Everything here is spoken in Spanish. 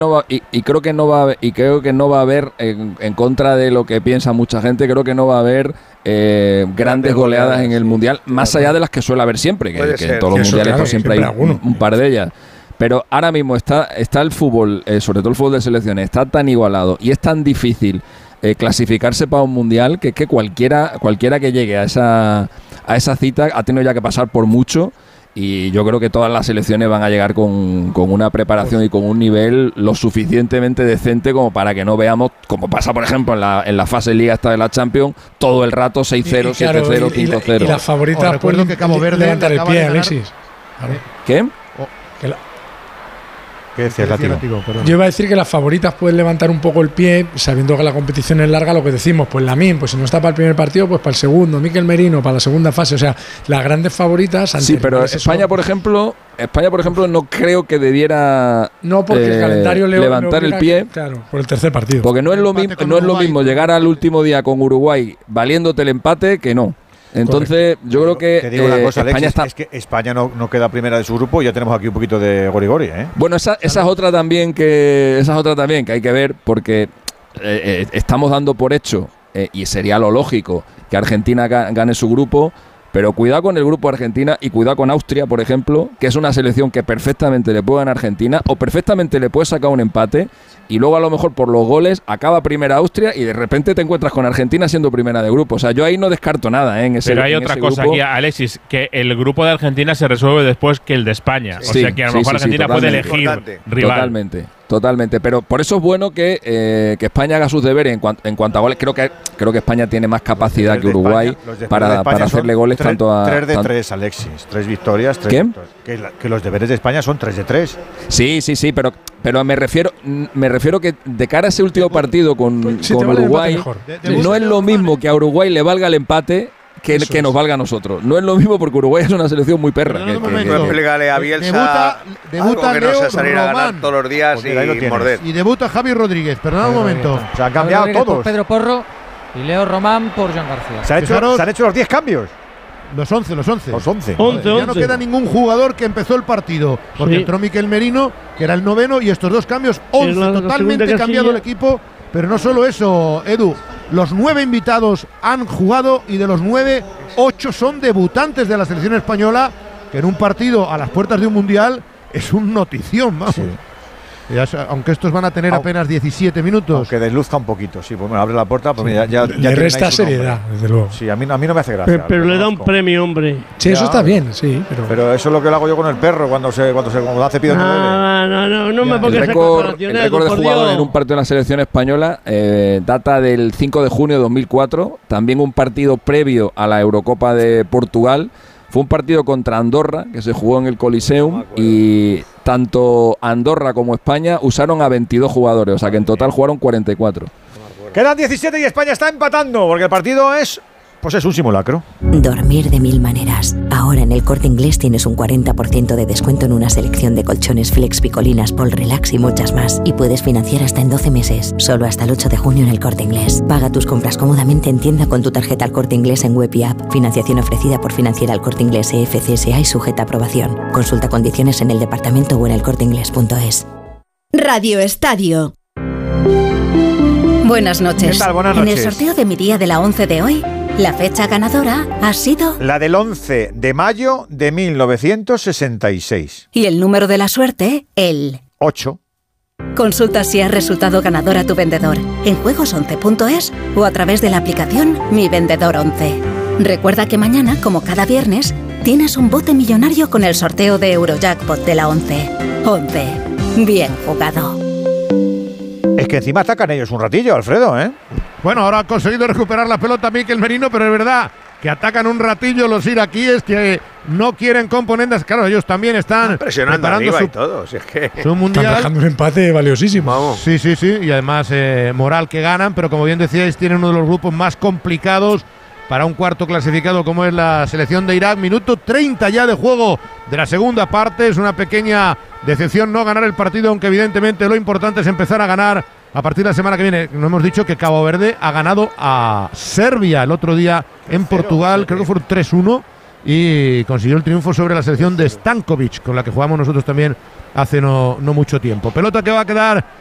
creo que no va a haber, y creo que no va a haber, en contra de lo que piensa mucha gente, creo que no va a haber grandes goleadas en el Mundial, más allá de las que suele haber siempre, que en todos los mundiales pues siempre hay un par de ellas. Pero ahora mismo está el fútbol, sobre todo el fútbol de selecciones, está tan igualado y es tan difícil clasificarse para un mundial que cualquiera que llegue a esa cita ha tenido ya que pasar por mucho. Y yo creo que todas las selecciones van a llegar con una preparación y con un nivel lo suficientemente decente como para que no veamos, como pasa por ejemplo en la fase liga esta de la Champions, todo el rato 6-0, 7-0, 5-0. Y las favoritas recuerdo que Cabo Verde levantar el pie, Alexis. ¿Qué? ¿Qué decías, Látigo? Yo iba a decir que las favoritas pueden levantar un poco el pie, sabiendo que la competición es larga, lo que decimos, pues Lamine, pues si no está para el primer partido, pues para el segundo, Mikel Merino para la segunda fase, o sea, las grandes favoritas. Sí, pero España, por ejemplo, no creo que debiera porque el calendario levantar el pie, claro, por el tercer partido. Porque no es lo mismo llegar al último día con Uruguay valiéndote el empate que no. Entonces, yo creo que te digo una cosa, España Alexis, es que España no queda primera de su grupo y ya tenemos aquí un poquito de gori-gori, ¿eh? Bueno, esa es otra también que hay que ver, porque estamos dando por hecho, y sería lo lógico, que Argentina gane su grupo, pero cuidado con el grupo de Argentina y cuidado con Austria, por ejemplo, que es una selección que perfectamente le puede ganar a Argentina o perfectamente le puede sacar un empate y luego a lo mejor por los goles acaba primera Austria y de repente te encuentras con Argentina siendo primera de grupo. O sea, yo ahí no descarto nada en ese Pero hay otra cosa aquí, Alexis, que el grupo de Argentina se resuelve después que el de España. O sea que a lo mejor Argentina puede elegir rival. Totalmente, pero por eso es bueno que España haga sus deberes en cuanto a goles. Creo que España tiene más capacidad que Uruguay para hacerle goles tanto a… 3 de 3, Alexis. 3 victorias, 3 ¿Qué? victorias. Que los deberes de España son 3 de 3. Sí, pero me refiero que de cara a ese último partido con Uruguay, no es lo mismo que a Uruguay le valga el empate que nos valga a nosotros. No es lo mismo porque Uruguay es una selección muy perra. Explícale a Bielsa debuta que Leo no sea salir a ganar Román. todos los días y morder. Y debuta Javi Rodríguez. Perdona un momento. Se han cambiado Rodríguez todos. Por Pedro Porro y Leo Román por Joan García. Se han hecho los 10 cambios. Los 11. Ya no queda ningún jugador que empezó el partido. Porque entró Mikel Merino, que era el noveno, y estos dos cambios, 11. Totalmente cambiado el equipo. Pero no solo eso, Edu. Los 9 invitados han jugado y de los 9, 8 son debutantes de la selección española, que en un partido a las puertas de un mundial es un notición, vamos. Sí. Aunque estos van a tener apenas 17 minutos. Aunque desluzca un poquito, sí. Pues bueno, abre la puerta, pues mira, ya le resta seriedad, desde luego. Sí, a mí no me hace gracia. Pero le da un premio, hombre. Sí, eso está bien, sí. Pero eso es lo que lo hago yo con el perro cuando hace pido no me pongas el récord de jugador en un partido de la selección española data del 5 de junio de 2004. También un partido previo a la Eurocopa de Portugal. Fue un partido contra Andorra, que se jugó en el Coliseum, y tanto Andorra como España usaron a 22 jugadores, o sea que en total jugaron 44. Quedan 17 y España está empatando, porque el partido es un simulacro. Dormir de mil maneras. Ahora en el Corte Inglés tienes un 40% de descuento en una selección de colchones Flex, Picolinas, Pol Relax y muchas más. Y puedes financiar hasta en 12 meses. Solo hasta el 8 de junio en el Corte Inglés. Paga tus compras cómodamente en tienda con tu tarjeta El Corte Inglés en web y app. Financiación ofrecida por Financiera El Corte Inglés EFCSA y sujeta a aprobación. Consulta condiciones en el departamento o en elcorteinglés.es. Radio Estadio. Buenas noches. ¿Qué tal? Buenas noches. En el sorteo de mi día de la 11 de hoy, la fecha ganadora ha sido… la del 11 de mayo de 1966. Y el número de la suerte, el… 8. Consulta si has resultado ganador a tu vendedor en juegos11.es o a través de la aplicación Mi Vendedor 11. Recuerda que mañana, como cada viernes, tienes un bote millonario con el sorteo de Eurojackpot de la 11. 11. Bien jugado. Es que encima atacan ellos un ratillo, Alfredo, ¿eh? Bueno, ahora ha conseguido recuperar la pelota Mikel Merino, pero es verdad que atacan un ratillo los iraquíes que no quieren componentes. Claro, ellos también están presionando arriba y todo. Si es que su mundial. Están dejando un empate valiosísimo. Vamos. Sí. Y además moral que ganan, pero como bien decíais, tienen uno de los grupos más complicados para un cuarto clasificado como es la selección de Irak. Minuto 30 ya de juego de la segunda parte. Es una pequeña decepción no ganar el partido, aunque evidentemente lo importante es empezar a ganar a partir de la semana que viene. Nos hemos dicho que Cabo Verde ha ganado a Serbia el otro día en Portugal, creo que fue 3-1. y consiguió el triunfo sobre la selección de Stankovic, con la que jugamos nosotros también hace no mucho tiempo. Pelota que va a quedar